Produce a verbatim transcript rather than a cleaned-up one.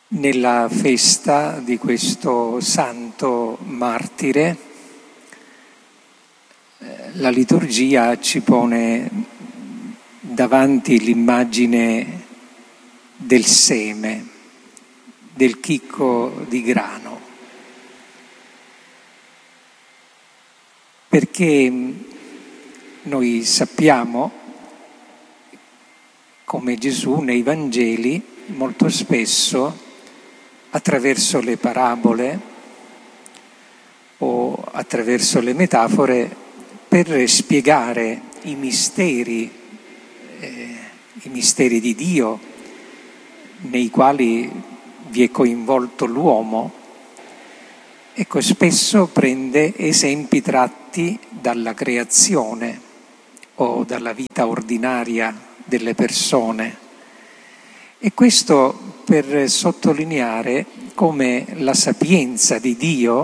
Nella festa di questo santo martire, la liturgia ci pone davanti l'immagine del seme, del chicco di grano, perché noi sappiamo come Gesù nei Vangeli molto spesso, attraverso le parabole o attraverso le metafore, per spiegare i misteri, eh, i misteri di Dio, nei quali vi è coinvolto l'uomo, ecco, spesso prende esempi tratti dalla creazione o dalla vita ordinaria delle persone. E questo per sottolineare come la sapienza di Dio